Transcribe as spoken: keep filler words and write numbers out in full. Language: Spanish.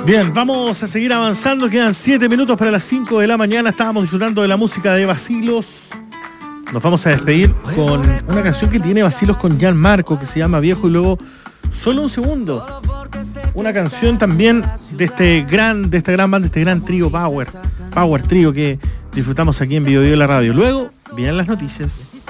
Bien, vamos a seguir avanzando. Quedan siete minutos para las cinco de la mañana. Estábamos disfrutando de la música de Vacilos. Nos vamos a despedir con una canción que tiene Vacilos con Gianmarco, que se llama Viejo, y luego Solo un segundo. Una canción también de este gran, de esta gran banda, de este gran trío Power, Power Trío que disfrutamos aquí en Bio Bio La Radio. Luego vienen las noticias.